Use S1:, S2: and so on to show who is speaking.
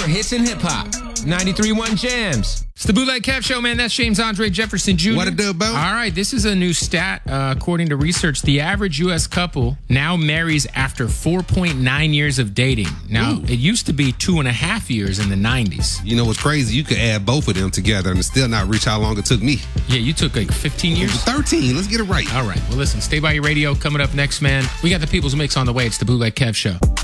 S1: for hits and hip hop. 93.1 Jams.
S2: It's the Bootleg Kev Show, man. That's James Andre Jefferson Jr.
S3: What it do, Bo?
S2: All right, this is a new stat. According to research, the average U.S. couple now marries after 4.9 years of dating. Now, it used to be 2.5 years in the 90s.
S3: You know what's crazy? You could add both of them together and still not reach how long it took me.
S2: Yeah, you took like 15 years?
S3: 13. Let's get it right.
S2: All right. Well, listen, stay by your radio. Coming up next, man, we got the People's Mix on the way. It's the Bootleg Kev Show.